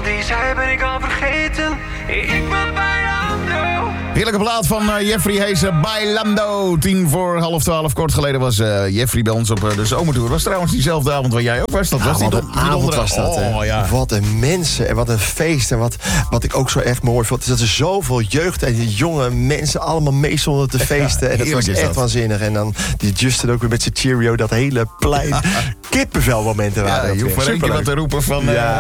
die zei ben ik al vergeten. Ik ben Bailando. Heerlijke plaat van Jeffrey Heesen, Bailando. 11:10 kort geleden was Jeffrey bij ons op de zomertour. Was trouwens diezelfde avond waar jij ook was. Dat was wat een avond was dat. Ja. Wat een mensen en wat een feest. En wat ik ook zo echt mooi vond, is dat er zoveel jeugd en jonge mensen allemaal meestonden te feesten. En dat was echt waanzinnig. En dan die Justin ook weer met zijn Cheerio, dat hele plein. Kippenvelmomenten waren dat. Je hoeft maar één keer wat te roepen van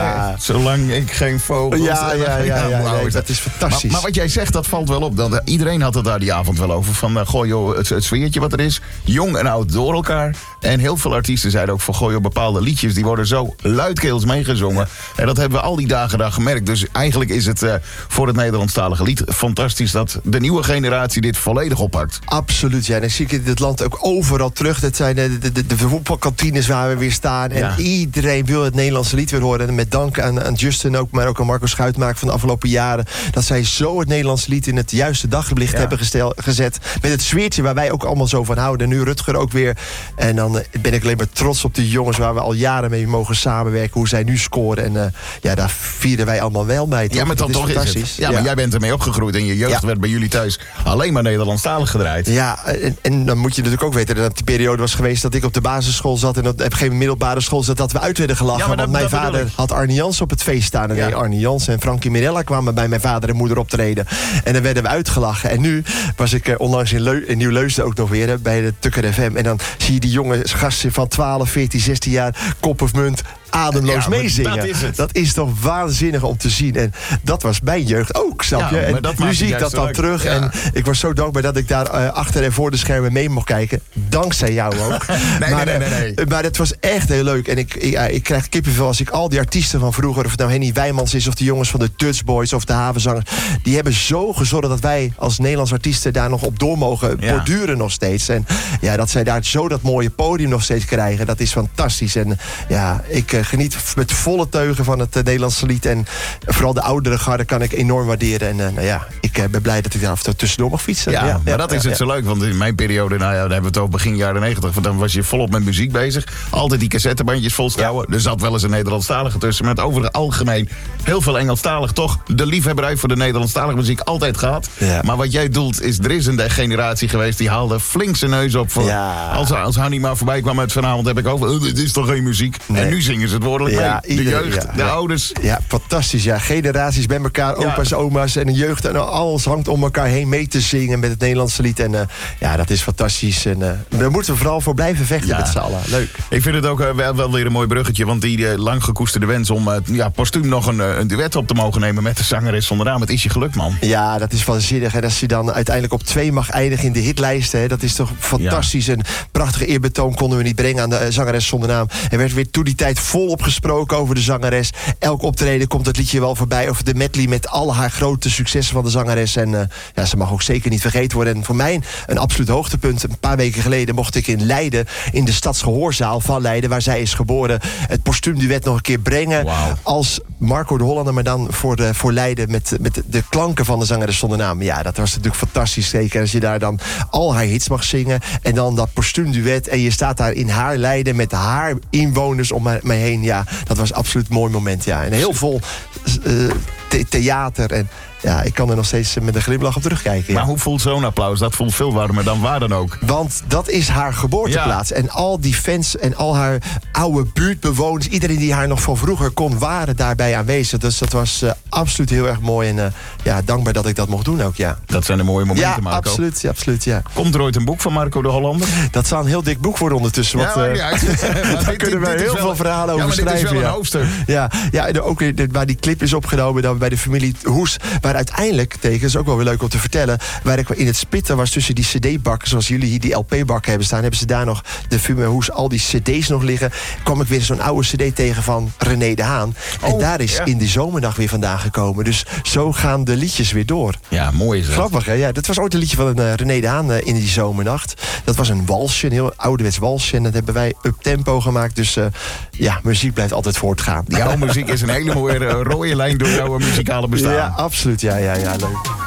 zolang ik geen vogels... Ja, dat is fantastisch. Maar wat jij zegt, dat valt wel op. Iedereen had het daar die avond wel over. Van, goh joh, het sfeertje wat er is. Jong en oud door elkaar. En heel veel artiesten zeiden ook van, goh joh, bepaalde liedjes... die worden zo luidkeels meegezongen. En dat hebben we al die dagen daar gemerkt. Dus eigenlijk is het voor het Nederlandstalige lied fantastisch... dat de nieuwe generatie dit volledig oppakt. Absoluut, ja. Dan zie ik in dit land ook overal terug. Dat zijn de voetbalkantines waar we weer staan. En iedereen wil het Nederlandse lied weer horen. En met dank aan Justin ook, maar ook aan Marco Schuitmaker van de afgelopen jaren... dat zij zo het Nederlandse lied in het juiste daglicht hebben gezet. Met het sfeertje waar wij ook allemaal zo van houden. En nu Rutger ook weer. En dan ben ik alleen maar trots op de jongens waar we al jaren mee mogen samenwerken. Hoe zij nu scoren. En daar vieren wij allemaal wel mee. Ja, maar dan toch is het. Ja, maar jij bent ermee opgegroeid. En je jeugd werd bij jullie thuis alleen maar Nederlandstalig gedraaid. Ja, en dan moet je natuurlijk ook weten dat die periode was geweest dat ik op de basisschool zat. En op geen middelbare school zat dat we uit werden gelachen. Ja, want mijn vader had Arnie Jans op het feest staan. En Arnie Jans en Frankie Mirella kwamen bij mijn vader en moeder optreden. En dan werden we uitgelachen. En nu was ik onlangs in Nieuw-Leusden ook nog weer bij de Tukker FM. En dan zie je die jonge gasten van 12, 14, 16 jaar, kop of munt, ademloos meezingen. Dat is toch waanzinnig om te zien. En dat was mijn jeugd ook, snap je? En nu zie ik dat dan terug. Ja. En ik was zo dankbaar dat ik daar achter en voor de schermen mee mocht kijken. Dankzij jou ook. Nee. Maar het was echt heel leuk. En ik krijg kippenvel als ik al die artiesten van vroeger... of het nou Henny Wijmans is of de jongens van de Dutch Boys... of de Havenzangers, die hebben zo gezorgd... dat wij als Nederlands artiesten daar nog op door mogen borduren nog steeds. En dat zij daar zo dat mooie podium nog steeds krijgen. Dat is fantastisch. En ik geniet met volle teugen van het Nederlandse lied. En vooral de oudere garde kan ik enorm waarderen. En ik ben blij dat ik daar af en toe tussendoor mag fietsen. Maar dat is het zo leuk. Want in mijn periode, daar hebben we het over begin jaren 90... dan was je volop met muziek bezig. Altijd die cassettebandjes volstouwen. Er zat wel eens een Nederlandstalige tussen. Maar het over het algemeen heel veel Engelstalig. Toch de liefhebberij voor de Nederlandstalige muziek altijd gehad. Ja. Maar wat jij doelt is, er is een generatie geweest... die haalde flink zijn neus op. Voor, als Hanni maar voorbij kwam met vanavond... heb ik over, dit is toch geen muziek? Nee. En nu zingen ze het woordelijk mee. De jeugd, de ouders. Ja, fantastisch. Ja, generaties bij elkaar, opa's, oma's en de jeugd. En alles hangt om elkaar heen mee te zingen met het Nederlandse lied. En dat is fantastisch. En daar moeten we vooral voor blijven vechten met z'n allen. Leuk. Ik vind het ook wel weer een mooi bruggetje. Want die lang gekoesterde wens om postuum nog een duet op te mogen nemen... met de zangeres zonder naam. Het is je gelukt, man. Ja, dat is waanzinnig. En als je dan uiteindelijk op 2 mag eindigen in de hitlijsten... dat is toch fantastisch. Een prachtige eerbetoon konden we niet brengen aan de zangeres zonder naam. Er werd weer toen die tijd volop gesproken over de zangeres. Elk optreden komt het liedje wel voorbij. Of de medley met al haar grote successen van de zangeres. En ze mag ook zeker niet vergeten worden. En voor mij een absoluut hoogtepunt. Een paar weken geleden mocht ik in Leiden... in de Stadsgehoorzaal van Leiden, waar zij is geboren... het postuumduet nog een keer brengen. Wow. Als Marco de Hollander, maar dan voor Leiden... met de klanken van de zangeres zonder naam. Ja, dat was natuurlijk fantastisch. Zeker als je daar dan al haar hits mag zingen... en dan dat postuumduet... en je staat daar in haar Leiden met haar inwoners om mij heen. Ja, dat was absoluut een mooi moment. Ja. En heel vol theater en... Ja, ik kan er nog steeds met een glimlach op terugkijken. Maar hoe voelt zo'n applaus? Dat voelt veel warmer dan waar dan ook. Want dat is haar geboorteplaats. En al die fans en al haar oude buurtbewoners... iedereen die haar nog van vroeger kon, waren daarbij aanwezig. Dus dat was absoluut heel erg mooi. En dankbaar dat ik dat mocht doen ook, ja. Dat zijn de mooie momenten, Marco. Absoluut. Komt er ooit een boek van Marco de Hollander? Dat zal een heel dik boek worden ondertussen. Want, daar kunnen we heel veel verhalen over schrijven. Maar dit is wel een hoofdstuk. Ja, en ook waar die clip is opgenomen... dan bij de familie Hoes... waar uiteindelijk, is ook wel weer leuk om te vertellen... waar ik in het spitten was tussen die cd-bakken... zoals jullie hier die LP-bakken hebben staan... hebben ze daar nog de familie Hoes, al die cd's nog liggen... kwam ik weer zo'n oude cd tegen van René de Haan. En daar is in die zomernacht weer vandaan gekomen. Dus zo gaan de liedjes weer door. Ja, mooi is dat. Grappig, hè? Ja, dat was ooit een liedje van René de Haan in die zomernacht. Dat was een walsje, een heel ouderwets walsje... en dat hebben wij up-tempo gemaakt. Dus muziek blijft altijd voortgaan. Jouw muziek is een hele mooie rode lijn door jouw muzikale bestaan. Ja, absoluut. Ja, leuk.